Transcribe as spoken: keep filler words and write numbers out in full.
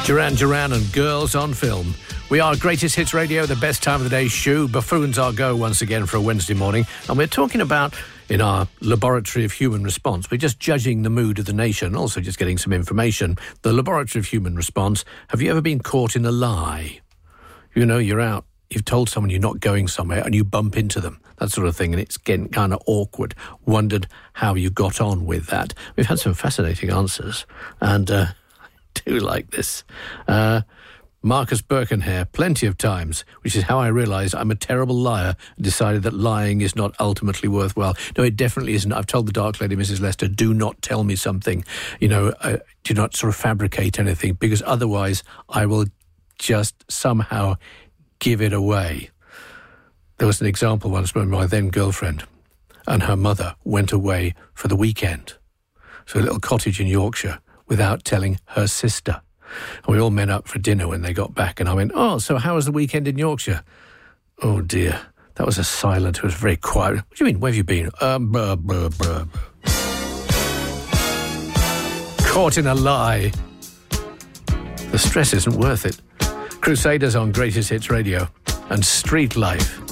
Duran Duran and Girls on Film. We are Greatest Hits Radio, the best time of the day shoe. Buffoons our go once again for a Wednesday morning. And we're talking about, in our laboratory of human response, we're just judging the mood of the nation, also just getting some information. The laboratory of human response. Have you ever been caught in a lie? You know, you're out, you've told someone you're not going somewhere and you bump into them, that sort of thing, and it's getting kind of awkward. Wondered how you got on with that. We've had some fascinating answers, and uh, I do like this. Uh, Marcus Birkenhair, plenty of times, which is how I realised I'm a terrible liar and decided that lying is not ultimately worthwhile. No, it definitely isn't. I've told the Dark Lady, Missus Lester, do not tell me something, you know, uh, do not sort of fabricate anything, because otherwise I will just somehow give it away. There was an example once when my then girlfriend and her mother went away for the weekend to a little cottage in Yorkshire without telling her sister. And we all met up for dinner when they got back, and I went, oh, so how was the weekend in Yorkshire? Oh, dear. That was a silent. It was very quiet. What do you mean? Where have you been? Um, blah, blah, blah, blah. Caught in a lie. The stress isn't worth it. Crusaders on Greatest Hits Radio and Street Life.